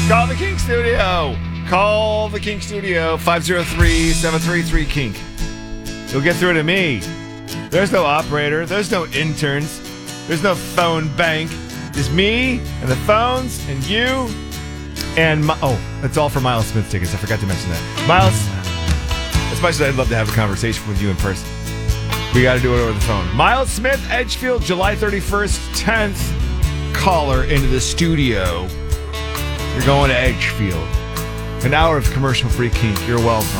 Call the Kink Studio. Call the Kink Studio, 503-733-KINK. You'll get through to me. There's no operator. There's no interns. There's no phone bank. Just me and the phones and you and that's all for Miles Smith tickets. I forgot to mention that. Miles, as much as I'd love to have a conversation with you in person, we got to do it over the phone. Miles Smith, Edgefield, July 31st, 10th. Caller into the studio. You're going to Edgefield. An hour of commercial-free kink. You're welcome.